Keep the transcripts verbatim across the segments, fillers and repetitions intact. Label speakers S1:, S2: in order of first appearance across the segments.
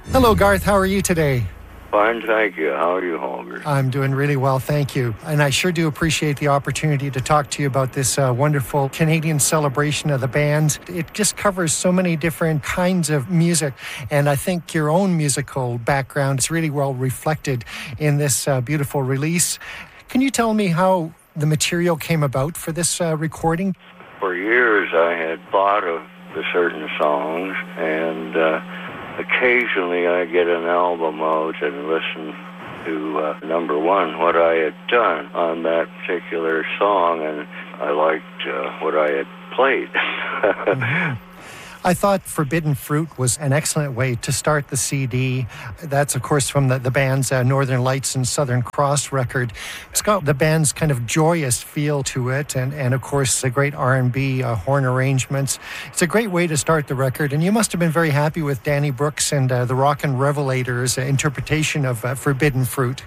S1: Hello, Garth. How are you today?
S2: Fine, thank you. How are you, Holger?
S1: I'm doing really well, thank you. And I sure do appreciate the opportunity to talk to you about this uh, wonderful Canadian celebration of the band. It just covers so many different kinds of music, and I think your own musical background is really well reflected in this uh, beautiful release. Can you tell me how the material came about for this uh, recording?
S2: For years, I had thought of the certain songs, and uh, occasionally I get an album out and listen to uh, number one, what I had done on that particular song, and I liked uh, what I had played.
S1: Mm-hmm. I thought Forbidden Fruit was an excellent way to start the C D. That's, of course, from the, the band's uh, Northern Lights and Southern Cross record. It's got the band's kind of joyous feel to it, and, and of course, the great R and B uh, horn arrangements. It's a great way to start the record, and you must have been very happy with Danny Brooks and uh, the Rockin' Revelators' uh, interpretation of uh, Forbidden Fruit.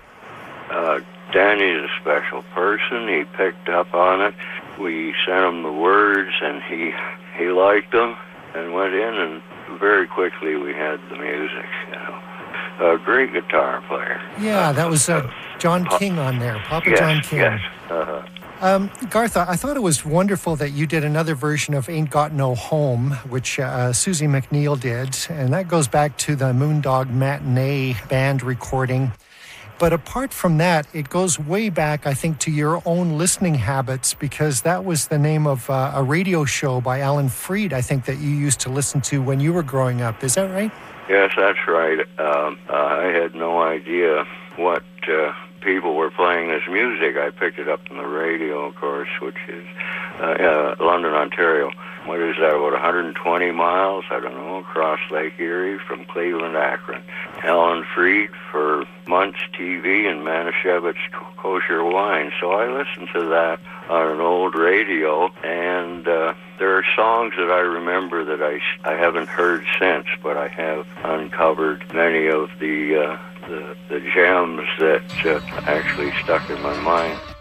S2: Uh, Danny's a special person. He picked up on it. We sent him the words, and he he liked them. And went in, and very quickly we had the music, you know. A great guitar player.
S1: Yeah, that was uh, John King on there, Papa
S2: yes,
S1: John King.
S2: Yes, uh-huh.
S1: Um, Garth, I thought it was wonderful that you did another version of Ain't Got No Home, which uh, Susie McNeil did, and that goes back to the Moondog Matinee band recording. But apart from that, it goes way back, I think, to your own listening habits, because that was the name of uh, a radio show by Alan Freed, I think, that you used to listen to when you were growing up. Is that right?
S2: Yes, that's right. Um, uh, I had no idea what uh, people were playing this music. I picked it up on the radio, of course, which is uh, uh, London, Ontario. What is that, about one hundred twenty miles, I don't know, across Lake Erie from Cleveland to Akron. Alan Freed for Muntz T V and Manischewitz Kosher Wine. So I listened to that on an old radio, and uh, there are songs that I remember that I, I haven't heard since, but I have uncovered many of the, uh, the, the gems that uh, actually stuck in my mind.